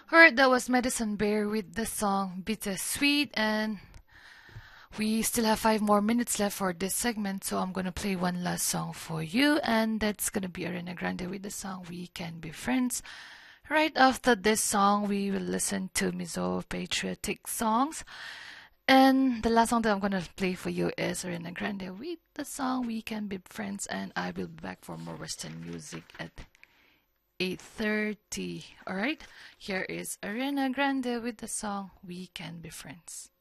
Alright, that was Medicine Bear with the song Bittersweet, and we still have 5 more minutes left for this segment, so I'm gonna play one last song for you, and that's gonna be Ariana Grande with the song We Can Be Friends. Right after this song, we will listen to Mizo patriotic songs. And the last song that I'm gonna play for you is Ariana Grande with the song We Can Be Friends, and I will be back for more Western music at 8:30. Alright, here is Ariana Grande with the song We Can Be Friends.